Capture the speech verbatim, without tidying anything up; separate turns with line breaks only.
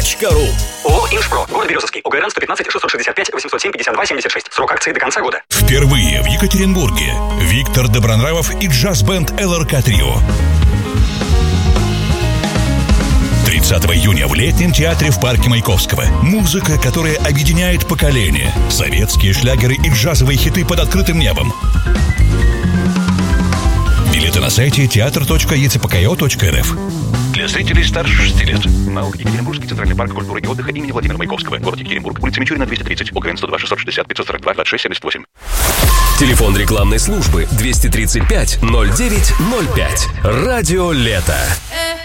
точка ру.
ООО «Инжпро». Город Березовский. ОГРН сто пятнадцать шестьсот шестьдесят пять восемьсот семь пятьдесят два семьдесят шесть. Срок акции до конца года.
Впервые в Екатеринбурге Виктор Добронравов и джаз-бенд эл эр ка Trio. тридцатого июня в Летнем театре в парке Маяковского. Музыка, которая объединяет поколения. Советские шлягеры и джазовые хиты под открытым небом. Билеты на сайте театр точка е цэ пэ ка о точка эр эф. Для зрителей старше шести лет. МАУ Екатеринбургский центральный парк культуры и отдыха имени Владимира Маяковского. Город Екатеринбург. Улица Мичурина, двести тридцать. ОГРН сто два шестьсот шестьдесят пятьсот сорок два двадцать шесть семьдесят восемь.
Телефон рекламной службы двести тридцать пять ноль девять ноль пять. Радио Лето.